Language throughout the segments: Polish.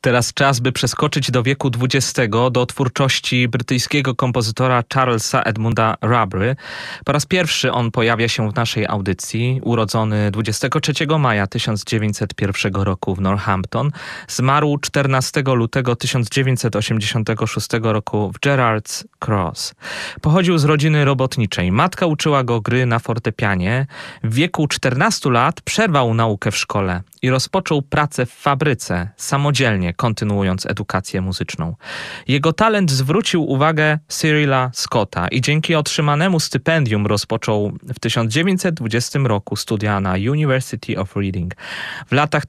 Teraz czas, by przeskoczyć do wieku XX, do twórczości brytyjskiego kompozytora Charlesa Edmunda Rabry. Po raz pierwszy on pojawia się w naszej audycji. Urodzony 23 maja 1901 roku w Northampton, zmarł 14 lutego 1986 roku w Gerrards Cross. Pochodził z rodziny robotniczej. Matka uczyła go gry na fortepianie. W wieku 14 lat przerwał naukę w szkole i rozpoczął pracę w fabryce, samodzielnie kontynuując edukację muzyczną. Jego talent zwrócił uwagę Cyrilla Scotta i dzięki otrzymanemu stypendium rozpoczął w 1920 roku studia na University of Reading. W latach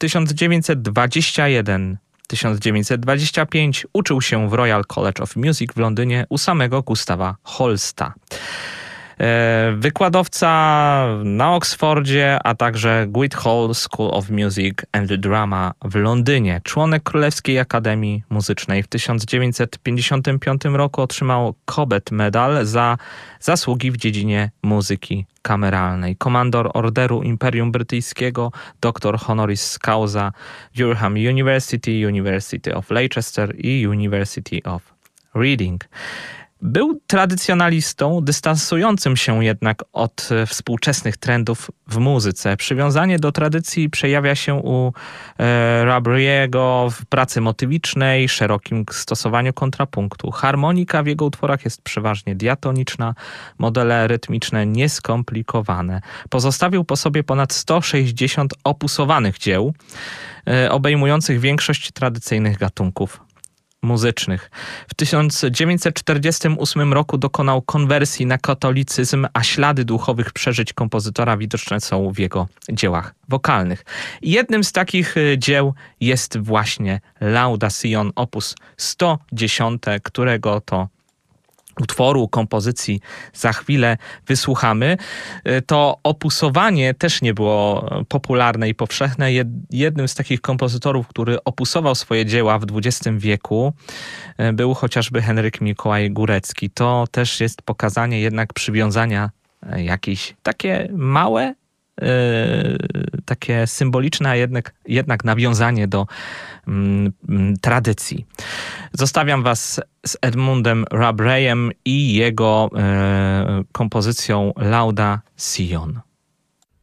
1925 uczył się w Royal College of Music w Londynie u samego Gustawa Holsta. Wykładowca na Oksfordzie, a także Guildhall School of Music and Drama w Londynie. Członek Królewskiej Akademii Muzycznej. W 1955 roku otrzymał Cobbett Medal za zasługi w dziedzinie muzyki kameralnej. Komandor Orderu Imperium Brytyjskiego, doktor honoris causa Durham University, University of Leicester i University of Reading. Był tradycjonalistą, dystansującym się jednak od współczesnych trendów w muzyce. Przywiązanie do tradycji przejawia się u Rabry'ego w pracy motywicznej, szerokim stosowaniu kontrapunktu. Harmonika w jego utworach jest przeważnie diatoniczna, modele rytmiczne nieskomplikowane. Pozostawił po sobie ponad 160 opusowanych dzieł, obejmujących większość tradycyjnych gatunków muzycznych. W 1948 roku dokonał konwersji na katolicyzm, a ślady duchowych przeżyć kompozytora widoczne są w jego dziełach wokalnych. Jednym z takich dzieł jest właśnie Lauda Sion op. 110, którego to utworu, kompozycji za chwilę wysłuchamy. To opusowanie też nie było popularne i powszechne. Jednym z takich kompozytorów, który opusował swoje dzieła w XX wieku, był chociażby Henryk Mikołaj Górecki. To też jest pokazanie jednak przywiązania jakieś takie małe, takie symboliczne, a jednak nawiązanie do tradycji. Zostawiam was z Edmundem Rabry'em i jego kompozycją Lauda Sion.